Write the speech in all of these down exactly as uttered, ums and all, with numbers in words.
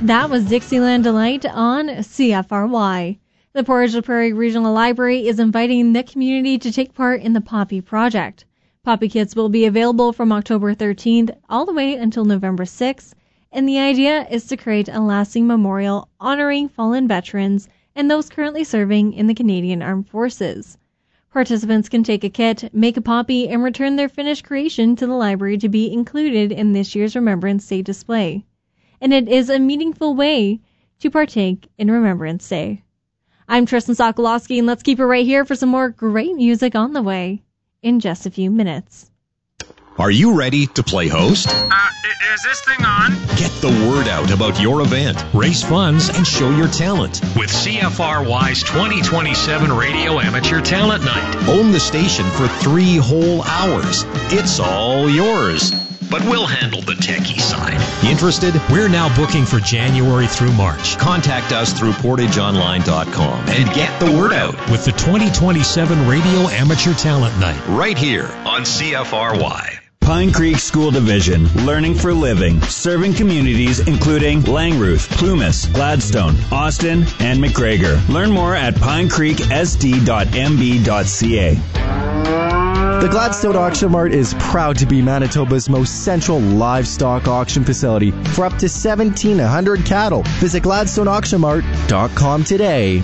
That was Dixieland Delight on C F R Y. The Portage la Prairie Regional Library is inviting the community to take part in the Poppy Project. Poppy kits will be available from October thirteenth all the way until November sixth, and the idea is to create a lasting memorial honoring fallen veterans and those currently serving in the Canadian Armed Forces. Participants can take a kit, make a poppy, and return their finished creation to the library to be included in this year's Remembrance Day display. And it is a meaningful way to partake in Remembrance Day. I'm Tristan Sokolowski, and let's keep it right here for some more great music on the way in just a few minutes. Are you ready to play host? Uh, is this thing on? Get the word out about your event, raise funds, and show your talent with C F R Y's twenty twenty-seven Radio Amateur Talent Night. Own the station for three whole hours. It's all yours. But we'll handle the techie side. Interested? We're now booking for January through March. Contact us through portage online dot com and get the word out with the twenty twenty-seven Radio Amateur Talent Night right here on C F R Y. Pine Creek School Division, learning for living, serving communities including Langruth, Plumas, Gladstone, Austin, and McGregor. Learn more at pine creek s d dot m b dot c a. The Gladstone Auction Mart is proud to be Manitoba's most central livestock auction facility for up to seventeen hundred cattle. Visit gladstone auction mart dot com today.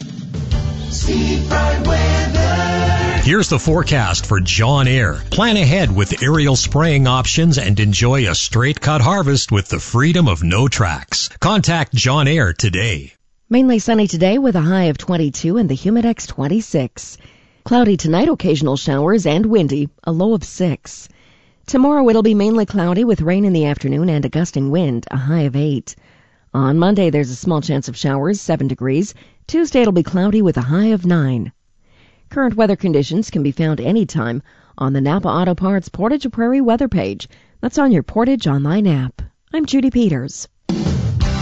Seafront weather. Here's the forecast for John Eyre. Plan ahead with aerial spraying options and enjoy a straight cut harvest with the freedom of no tracks. Contact John Eyre today. Mainly sunny today with a high of twenty-two and the Humidex twenty-six. Cloudy tonight, occasional showers and windy, a low of six. Tomorrow it'll be mainly cloudy with rain in the afternoon and a gusting wind, a high of eight. On Monday there's a small chance of showers, seven degrees. Tuesday it'll be cloudy with a high of nine. Current weather conditions can be found anytime on the Napa Auto Parts Portage la Prairie weather page. That's on your Portage Online app. I'm Judy Peters.